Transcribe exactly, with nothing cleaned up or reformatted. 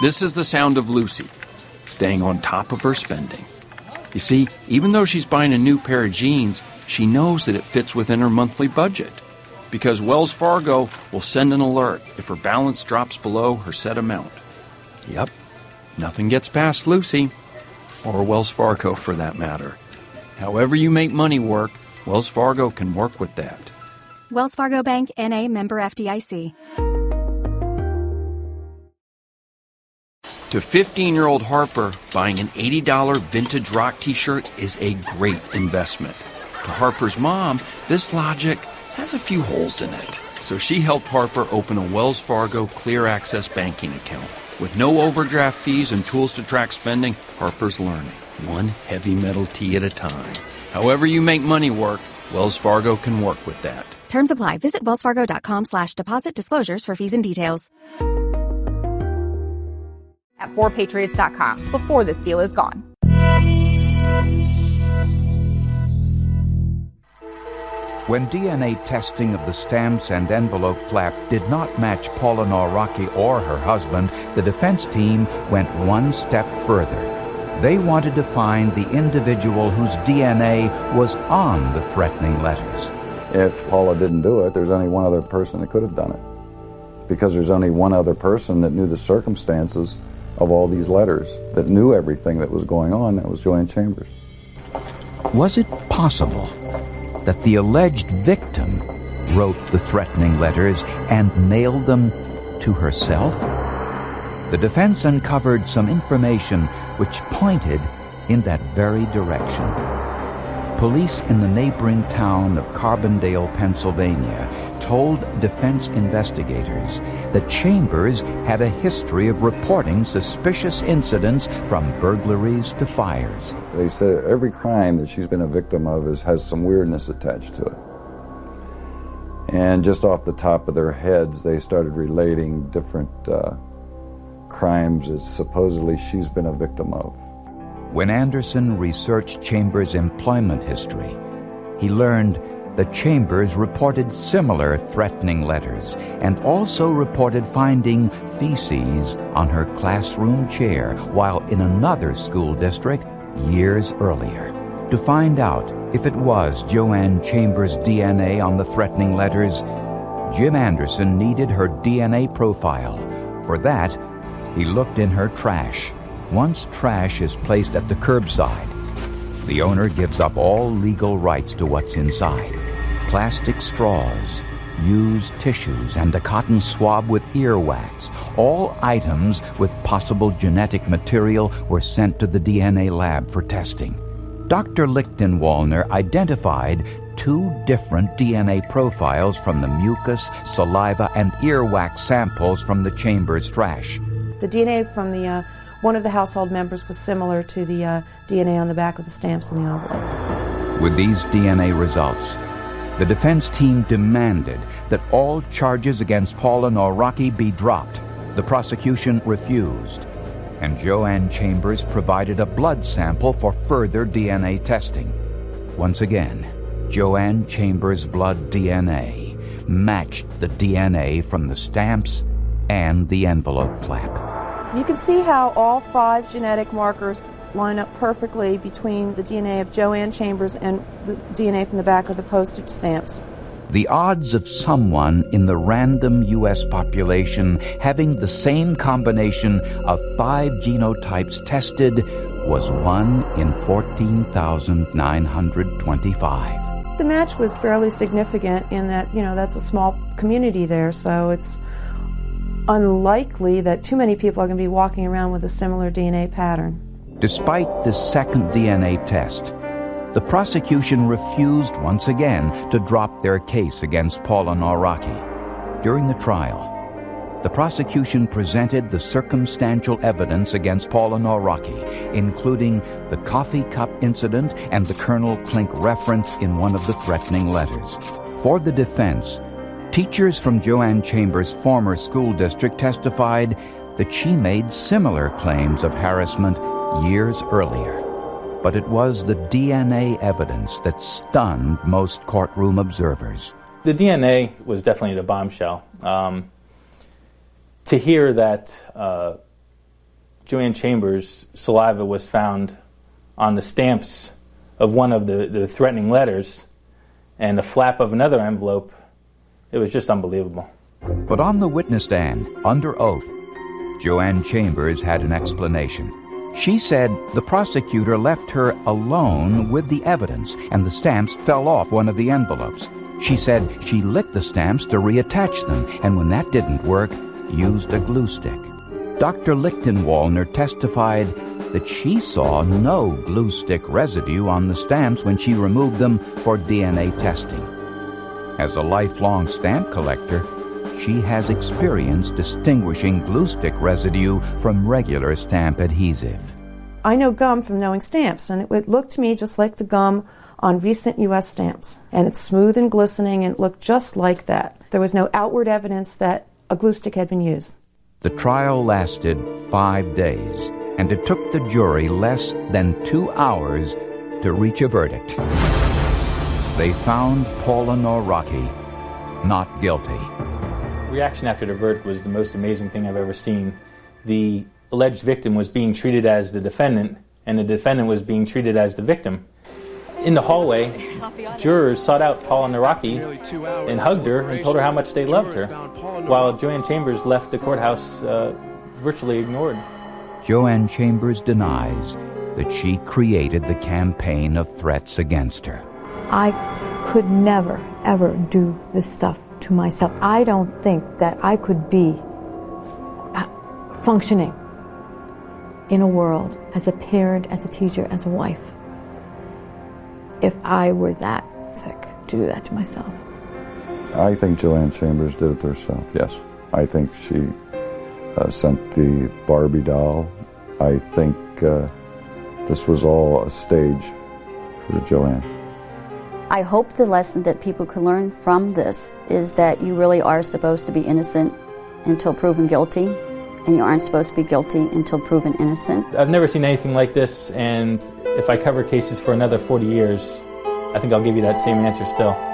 This is the sound of Lucy, staying on top of her spending. You see, even though she's buying a new pair of jeans, she knows that it fits within her monthly budget, because Wells Fargo will send an alert if her balance drops below her set amount. Yep, nothing gets past Lucy, or Wells Fargo for that matter. However you make money work, Wells Fargo can work with that. Wells Fargo Bank, N A, member F D I C. To fifteen-year-old Harper, buying an eighty dollars vintage rock t-shirt is a great investment. To Harper's mom, this logic has a few holes in it. So she helped Harper open a Wells Fargo Clear Access banking account. With no overdraft fees and tools to track spending, Harper's learning, one heavy metal tea at a time. However you make money work, Wells Fargo can work with that. Terms apply. Visit wellsfargo.com slash deposit disclosures for fees and details. At four patriots dot com before this deal is gone. When D N A testing of the stamps and envelope flap did not match Paula Nawrocki or her husband, the defense team went one step further. They wanted to find the individual whose D N A was on the threatening letters. If Paula didn't do it, there's only one other person that could have done it. Because there's only one other person that knew the circumstances of all these letters, that knew everything that was going on. That was Joanne Chambers. Was it possible that the alleged victim wrote the threatening letters and mailed them to herself? The defense uncovered some information which pointed in that very direction. Police in the neighboring town of Carbondale, Pennsylvania, told defense investigators that Chambers had a history of reporting suspicious incidents from burglaries to fires. They said every crime that she's been a victim of is, has some weirdness attached to it. And just off the top of their heads, they started relating different uh, crimes that supposedly she's been a victim of. When Anderson researched Chambers' employment history, he learned that Chambers reported similar threatening letters and also reported finding feces on her classroom chair while in another school district years earlier. To find out if it was Joanne Chambers' D N A on the threatening letters, Jim Anderson needed her D N A profile. For that, he looked in her trash. Once trash is placed at the curbside, the owner gives up all legal rights to what's inside. Plastic straws, used tissues, and a cotton swab with earwax. All items with possible genetic material were sent to the D N A lab for testing. Doctor Lichtenwallner identified two different D N A profiles from the mucus, saliva, and earwax samples from the Chambers trash. The D N A from the uh, one of the household members was similar to the uh, D N A on the back of the stamps in the envelope. With these D N A results, the defense team demanded that all charges against Paula Nawrocki be dropped. The prosecution refused, and Joanne Chambers provided a blood sample for further D N A testing. Once again, Joanne Chambers' blood D N A matched the D N A from the stamps and the envelope flap. You can see how all five genetic markers line up perfectly between the D N A of Joanne Chambers and the D N A from the back of the postage stamps. The odds of someone in the random U S population having the same combination of five genotypes tested was one in fourteen thousand nine hundred twenty-five. The match was fairly significant in that, you know, that's a small community there, so it's unlikely that too many people are going to be walking around with a similar D N A pattern. Despite the second D N A test, the prosecution refused once again to drop their case against Paula Nawrocki. During the trial, the prosecution presented the circumstantial evidence against Paula Nawrocki, including the coffee cup incident and the Colonel Klink reference in one of the threatening letters. For the defense, teachers from Joanne Chambers' former school district testified that she made similar claims of harassment years earlier. But it was the D N A evidence that stunned most courtroom observers. The D N A was definitely the bombshell. Um, to hear that uh, Joanne Chambers' saliva was found on the stamps of one of the, the threatening letters and the flap of another envelope, it was just unbelievable. But on the witness stand, under oath, Joanne Chambers had an explanation. She said the prosecutor left her alone with the evidence, and the stamps fell off one of the envelopes. She said she licked the stamps to reattach them, and when that didn't work, used a glue stick. Doctor Lichtenwallner testified that she saw no glue stick residue on the stamps when she removed them for D N A testing. As a lifelong stamp collector, she has experience distinguishing glue stick residue from regular stamp adhesive. I know gum from knowing stamps, and it, it looked to me just like the gum on recent U S stamps. And it's smooth and glistening, and it looked just like that. There was no outward evidence that a glue stick had been used. The trial lasted five days, and it took the jury less than two hours to reach a verdict. They found Paula Nawrocki not guilty. Reaction after the verdict was the most amazing thing I've ever seen. The alleged victim was being treated as the defendant, and the defendant was being treated as the victim. In the hallway, jurors sought out Paula Nawrocki and hugged her and told her how much they loved her, while Joanne Chambers left the courthouse uh, virtually ignored. Joanne Chambers denies that she created the campaign of threats against her. I could never, ever do this stuff to myself. I don't think that I could be functioning in a world as a parent, as a teacher, as a wife, if I were that sick to do that to myself. I think Joanne Chambers did it herself, yes. I think she uh, sent the Barbie doll. I think uh, this was all a stage for Joanne. I hope the lesson that people can learn from this is that you really are supposed to be innocent until proven guilty, and you aren't supposed to be guilty until proven innocent. I've never seen anything like this, and if I cover cases for another forty years, I think I'll give you that same answer still.